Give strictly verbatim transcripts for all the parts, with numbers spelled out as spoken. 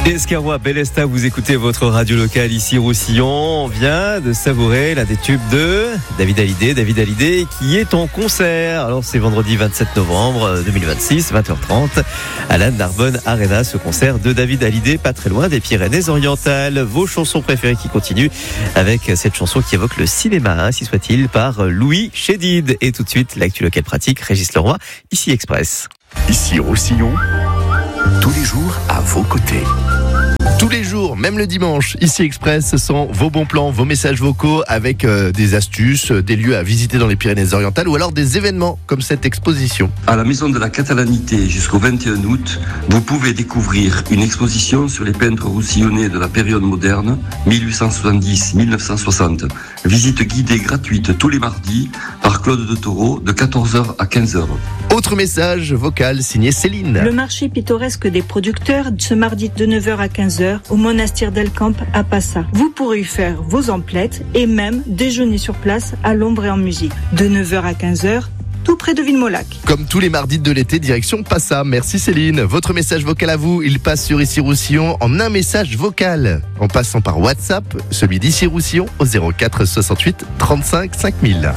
Escarrois, Bélesta, vous écoutez votre radio locale ici Roussillon. On vient de savourer l'un des tubes de David Hallyday. David Hallyday qui est en concert. Alors c'est vendredi vingt-sept novembre deux mille vingt-six, vingt heures trente, à la Narbonne Arena. Ce concert de David Hallyday, pas très loin des Pyrénées-Orientales. Vos chansons préférées qui continuent avec cette chanson qui évoque le cinéma, ainsi soit-il, par Louis Chédid. Et tout de suite, l'actu locale pratique, Régis Leroy, ici Express. Ici Roussillon, tous les jours à vos côtés. Tous les jours, même le dimanche, ici Express, ce sont vos bons plans, vos messages vocaux avec euh, des astuces, des lieux à visiter dans les Pyrénées-Orientales ou alors des événements comme cette exposition. À la Maison de la Catalanité jusqu'au vingt et un août, vous pouvez découvrir une exposition sur les peintres roussillonnais de la période moderne, mille huit cent soixante-dix à mille neuf cent soixante. Visite guidée gratuite tous les mardis par Claude de Taureau de quatorze heures à quinze heures. Autre message vocal signé Céline. Le marché pittoresque des producteurs ce mardi de neuf heures à quinze heures au monastère d'El Camp à Passa. Vous pourrez y faire vos emplettes et même déjeuner sur place à l'ombre et en musique. De neuf heures à quinze heures, tout près de Villemolac. Comme tous les mardis de l'été, direction Passa. Merci Céline. Votre message vocal à vous, il passe sur Ici Roussillon en un message vocal. En passant par WhatsApp, celui d'Ici Roussillon au zéro quatre soixante-huit trente-cinq cinq mille.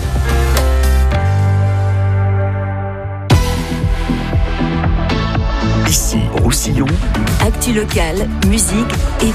Ici Roussillon, Actu locale, musique et